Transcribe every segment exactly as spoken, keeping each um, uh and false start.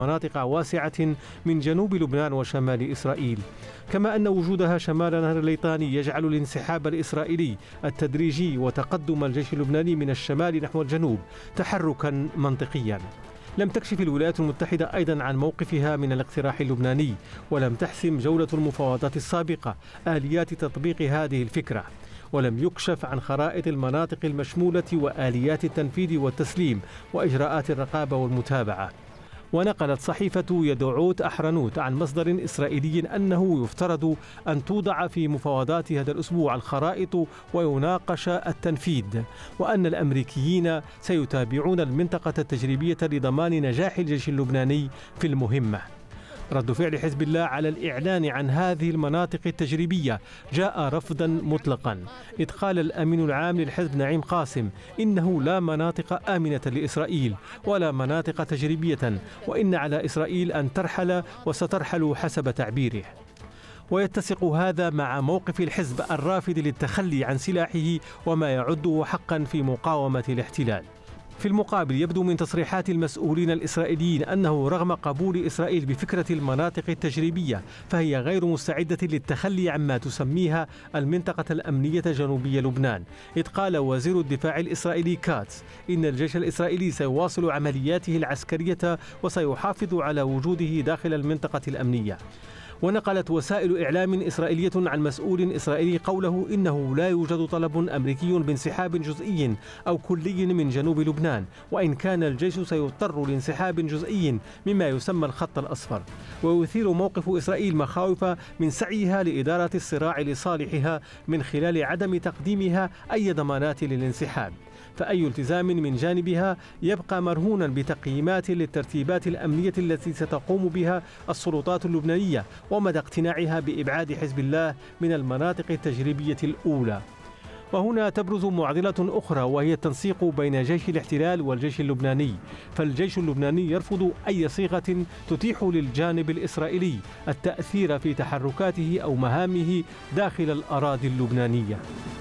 مناطق واسعة من جنوب لبنان وشمال إسرائيل، كما أن وجودها شمال نهر الليطاني يجعل الانسحاب الإسرائيلي التدريجي وتقدم الجيش اللبناني من الشمال نحو الجنوب تحركا منطقيا. لم تكشف الولايات المتحدة أيضا عن موقفها من الاقتراح اللبناني، ولم تحسم جولة المفاوضات السابقة آليات تطبيق هذه الفكرة، ولم يكشف عن خرائط المناطق المشمولة وآليات التنفيذ والتسليم وإجراءات الرقابة والمتابعة. ونقلت صحيفة يدعوت أحرنوت عن مصدر إسرائيلي أنه يفترض أن توضع في مفاوضات هذا الأسبوع الخرائط ويناقش التنفيذ، وأن الأمريكيين سيتابعون المنطقة التجريبية لضمان نجاح الجيش اللبناني في المهمة. رد فعل حزب الله على الإعلان عن هذه المناطق التجريبية جاء رفضا مطلقا، إذ قال الأمين العام للحزب نعيم قاسم إنه لا مناطق آمنة لإسرائيل ولا مناطق تجريبية، وإن على إسرائيل أن ترحل وسترحل حسب تعبيره. ويتسق هذا مع موقف الحزب الرافض للتخلي عن سلاحه وما يعده حقا في مقاومة الاحتلال. في المقابل يبدو من تصريحات المسؤولين الإسرائيليين أنه رغم قبول إسرائيل بفكرة المناطق التجريبية فهي غير مستعدة للتخلي عما تسميها المنطقة الأمنية جنوبية لبنان، إذ قال وزير الدفاع الإسرائيلي كاتس إن الجيش الإسرائيلي سيواصل عملياته العسكرية وسيحافظ على وجوده داخل المنطقة الأمنية. ونقلت وسائل إعلام إسرائيلية عن مسؤول إسرائيلي قوله إنه لا يوجد طلب أمريكي بانسحاب جزئي أو كلي من جنوب لبنان، وإن كان الجيش سيضطر لانسحاب جزئي مما يسمى الخط الأصفر. ويثير موقف إسرائيل مخاوف من سعيها لإدارة الصراع لصالحها من خلال عدم تقديمها أي ضمانات للانسحاب، فأي التزام من جانبها يبقى مرهونا بتقييمات للترتيبات الأمنية التي ستقوم بها السلطات اللبنانية ومدى اقتناعها بإبعاد حزب الله من المناطق التجريبية الأولى. وهنا تبرز معضلة أخرى، وهي التنسيق بين جيش الاحتلال والجيش اللبناني، فالجيش اللبناني يرفض أي صيغة تتيح للجانب الإسرائيلي التأثير في تحركاته أو مهامه داخل الأراضي اللبنانية.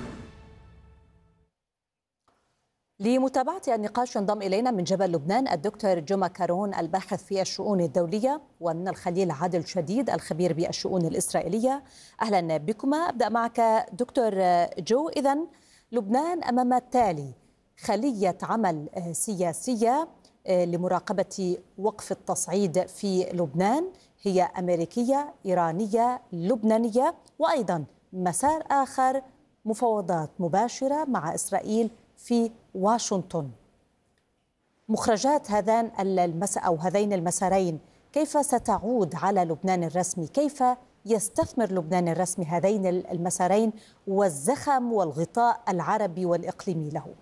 لمتابعة النقاش ينضم إلينا من جبل لبنان الدكتور جمعة كارون الباحث في الشؤون الدولية، ومن الخليل عادل شديد الخبير بالشؤون الإسرائيلية. أهلا بكما. أبدأ معك دكتور جو. إذن لبنان أمام التالي: خلية عمل سياسية لمراقبة وقف التصعيد في لبنان، هي أمريكية إيرانية لبنانية، وأيضا مسار آخر مفاوضات مباشرة مع إسرائيل في واشنطن. مخرجات هذان المس أو هذين المسارين كيف ستعود على لبنان الرسمي؟ كيف يستثمر لبنان الرسمي هذين المسارين والزخم والغطاء العربي والإقليمي له؟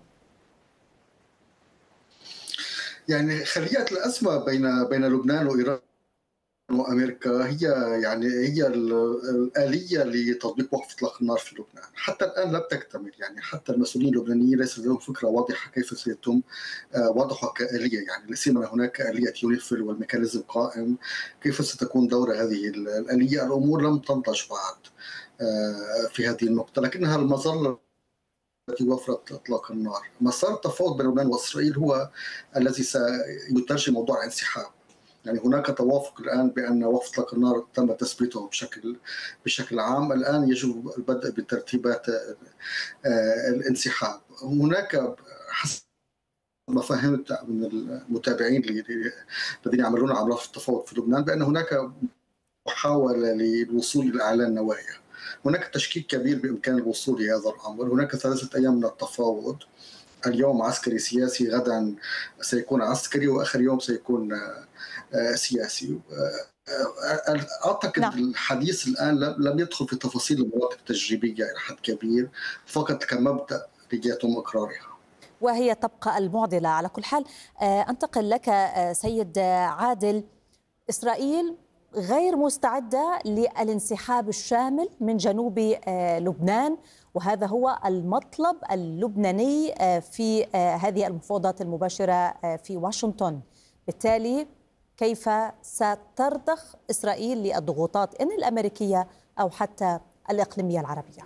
يعني خلية الأزمة بين بين لبنان وإيران وامريكا هي يعني هي الاليه لتطبيق وقف اطلاق النار في لبنان، حتى الان لم تكتمل، يعني حتى المسؤولين اللبنانيين ليس لديهم فكره واضحه كيف سيتم وضعها كاليه، يعني ليس هناك اليه يونيفيل والميكانيزم قائم، كيف ستكون دور هذه الاليه؟ الامور لم تنضج بعد في هذه النقطه، لكنها المظله التي وفرت اطلاق النار. مسار التفاوض بين لبنان واسرائيل هو الذي سيترجم موضوع الانسحاب. يعني هناك توافق الآن بأن وقف إطلاق النار تم تثبيته بشكل بشكل عام، الآن يجب البدء بترتيبات الانسحاب. هناك حسب ما فهمت من المتابعين الذين يعملون على ملف التفاوض في لبنان بأن هناك محاولة للوصول إلى إعلان نوايا. هناك تشكيك كبير بإمكان الوصول لهذا الأمر. هناك ثلاثة أيام من التفاوض، اليوم عسكري سياسي، غدا سيكون عسكري، وآخر يوم سيكون سياسي. أعتقد نعم. الحديث الآن لم يدخل في تفاصيل المناطق التجريبية إلى حد كبير، فقط كمبدأ ليتم إقرارها، وهي تبقى المعضلة. على كل حال أنتقل لك سيد عادل. إسرائيل غير مستعدة للانسحاب الشامل من جنوب لبنان، وهذا هو المطلب اللبناني في هذه المفاوضات المباشرة في واشنطن. بالتالي كيف سترضخ إسرائيل للضغوطات إن الأمريكية أو حتى الإقليمية العربية؟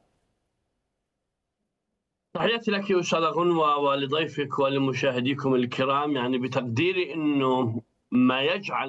تحياتي لك أستاذة غنوة ولضيفك ولمشاهديكم الكرام. يعني بتقديري أنه ما يجعل